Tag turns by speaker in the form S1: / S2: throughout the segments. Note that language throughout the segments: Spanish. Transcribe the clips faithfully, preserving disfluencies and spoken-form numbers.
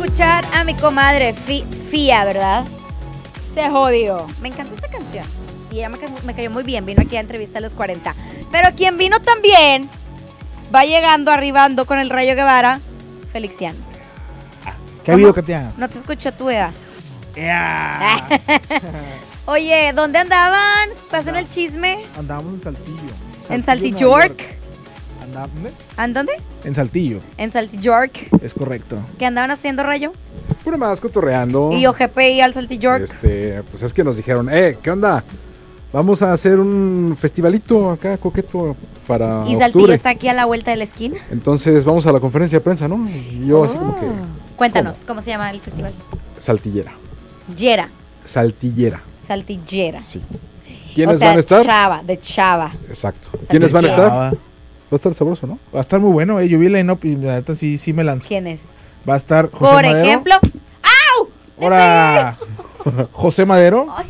S1: escuchar a mi comadre Fi- Fia, ¿verdad? Se jodió. Me encanta esta canción. Y ella me, ca- me cayó muy bien. Vino aquí a entrevista a los cuarenta. Pero quien vino también, va llegando, arribando con el Rayo Guevara, Felixiano.
S2: ¿Qué ha habido, Katia?
S1: No te escuchó tu edad.
S2: Yeah.
S1: Oye, ¿dónde andaban? ¿Pasan el chisme?
S2: Andábamos en Saltillo.
S1: ¿En
S2: Saltillo,
S1: Saltillo?
S2: Nueva York. Andá- ¿dónde?
S1: ¿En dónde?
S2: En Saltillo,
S1: En Saltillo.
S2: es correcto.
S1: ¿Qué andaban haciendo, Rayo?
S3: Pura más cotorreando.
S1: Y O G P I al Saltillo.
S3: Este, pues es que nos dijeron, eh, ¿qué onda? Vamos a hacer un festivalito acá, coqueto, para
S1: Y Saltillo
S3: octubre.
S1: está aquí a la vuelta de la esquina.
S3: Entonces vamos a la conferencia de prensa, ¿no? Y yo así como que,
S1: Oh. Cuéntanos, ¿cómo? se llama el festival?
S3: saltillera.
S1: Yera.
S3: Saltillera,
S1: Saltillera.
S3: sí. ¿Quiénes
S1: o sea,
S3: van a estar?
S1: Chava, de Chava.
S3: Exacto. ¿Quiénes van a estar? Va
S2: Va
S3: a estar sabroso, ¿no?
S2: a estar muy bueno, eh. Yo vi el line-up y la neta sí, sí me lanzo.
S1: ¿Quién es?
S2: Va a estar José
S1: Por
S2: Madero.
S1: ejemplo. ¡Au!
S2: Ahora, José Madero,
S1: Ay.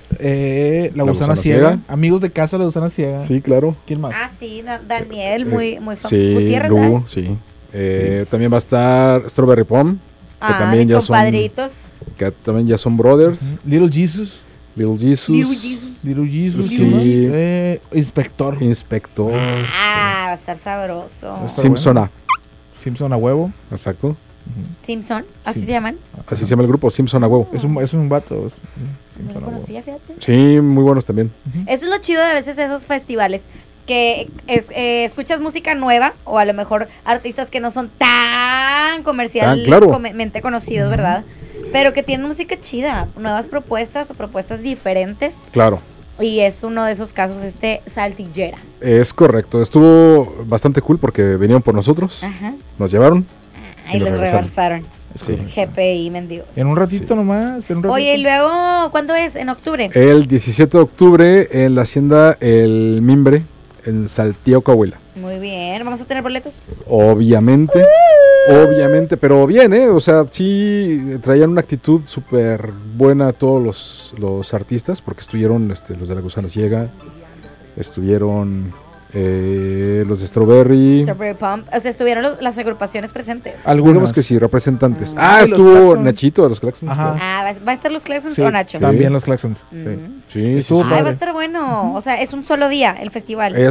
S2: eh, la,
S3: La
S2: gusana,
S3: Gusana
S2: ciega.
S3: Ciega.
S2: Amigos de casa, la gusana ciega.
S3: Sí, claro.
S2: ¿Quién más?
S1: Ah, sí, Da- Daniel, muy, muy famoso.
S3: Sí,
S1: Gutiérrez,
S3: Lu,
S1: ¿sabes?
S3: sí. Eh, también va a estar Strawberry Pom, que
S1: Ah,
S3: también
S1: mis
S3: ya son,
S1: compadritos.
S3: que también ya son brothers.
S2: Little Jesus.
S3: Little Jesus,
S1: Little Jesus.
S2: Little Jesus.
S3: Sí.
S2: ¿quién más? Eh, Inspector.
S3: Inspector,
S1: Ah, va a estar sabroso.
S2: Está
S3: Simpson A,
S2: Simpson a huevo.
S3: exacto.
S1: Simpson, así
S2: Sí.
S1: se llaman.
S3: Así se llama el grupo, Simpson a huevo.
S2: Es un, es un vato. es-
S1: No
S2: Simpson
S1: lo
S2: a huevo.
S1: conocía, fíjate.
S3: Sí, muy buenos también.
S1: Eso es lo chido de a veces de esos festivales, que es, eh, escuchas música nueva o a lo mejor artistas que no son tan comercialmente
S3: claro.
S1: conocidos, ¿verdad? Pero que tienen música chida, nuevas propuestas o propuestas diferentes.
S3: Claro,
S1: Y es uno de esos casos, este Saltillera.
S3: es correcto. Estuvo bastante cool porque vinieron por nosotros,
S1: Ajá.
S3: nos llevaron.
S1: Ahí
S3: Y los
S1: les
S3: regresaron.
S1: reversaron.
S3: Sí.
S1: G P I, mendigos.
S2: En un ratito
S3: Sí.
S2: nomás. En un ratito.
S1: Oye, y luego, ¿cuándo es? ¿En octubre?
S3: El diecisiete de octubre en la hacienda El Mimbre, en Saltillo, Coahuila.
S1: Muy bien, ¿vamos a tener boletos?
S3: Obviamente, obviamente, pero bien, ¿eh? O sea, sí traían una actitud súper buena todos los, los artistas, porque estuvieron este, los de La Gusana Ciega, estuvieron eh, los de Strawberry,
S1: Strawberry Pump. O sea, estuvieron los- las agrupaciones presentes.
S2: Algunos.
S3: digamos que sí, representantes.
S1: Ah,
S3: Ah,
S2: y los
S3: estuvo
S2: Claxons.
S3: Nachito de los Claxons.
S2: Ajá.
S3: claro.
S1: Ah, ¿va, va a estar los Claxons
S2: Sí,
S1: o Nacho?
S2: también los Claxons.
S1: Ujú.
S2: Sí.
S3: Sí, sí,
S2: Estuvo
S3: sí.
S1: Ay, va a
S2: padre.
S1: estar bueno. O sea, es un solo día el festival.
S3: Es